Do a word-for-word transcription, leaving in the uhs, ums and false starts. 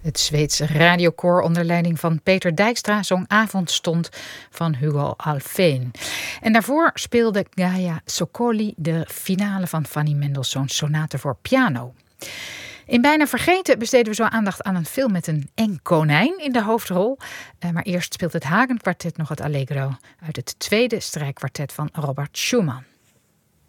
Het Zweedse radiokoor onder leiding van Peter Dijkstra zong Avondstond van Hugo Alfvén. En daarvoor speelde Gaia Sokoli de finale van Fanny Mendelssohn's sonate voor piano. In Bijna Vergeten besteden we zo aandacht aan een film met een eng konijn in de hoofdrol. Maar eerst speelt het Hagen Kwartet nog het Allegro uit het tweede strijkkwartet van Robert Schumann.